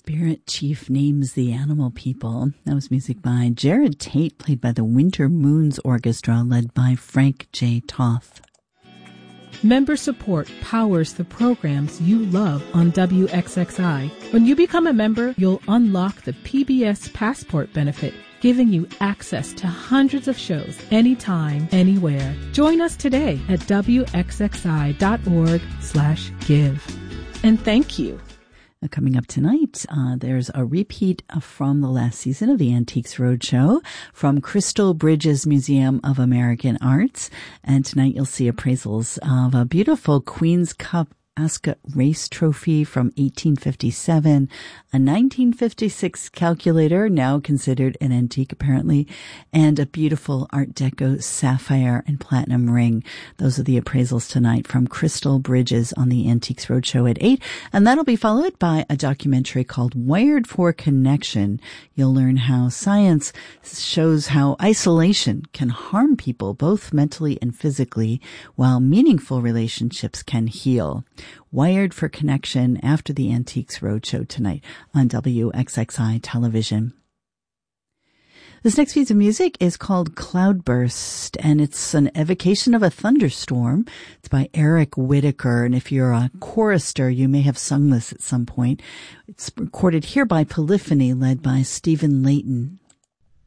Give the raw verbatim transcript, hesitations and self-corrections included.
Spirit Chief Names the Animal People. That was music by Jared Tate, played by the Winter Moons Orchestra, led by Frank J. Toth. Member support powers the programs you love on W X X I. When you become a member, you'll unlock the P B S Passport benefit, giving you access to hundreds of shows anytime, anywhere. Join us today at wxxi.org slash give. And thank you. Coming up tonight, uh, there's a repeat from the last season of the Antiques Roadshow from Crystal Bridges Museum of American Arts. And tonight you'll see appraisals of a beautiful Queen's Cup Ascot Race Trophy from eighteen fifty-seven, a nineteen fifty-six calculator, now considered an antique apparently, and a beautiful Art Deco sapphire and platinum ring. Those are the appraisals tonight from Crystal Bridges on the Antiques Roadshow at eight, and that'll be followed by a documentary called Wired for Connection. You'll learn how science shows how isolation can harm people both mentally and physically, while meaningful relationships can heal. Wired for Connection after the Antiques Roadshow tonight on W X X I television. This next piece of music is called Cloudburst, and it's an evocation of a thunderstorm. It's by Eric Whitaker, and if you're a chorister, you may have sung this at some point. It's recorded here by Polyphony, led by Stephen Layton.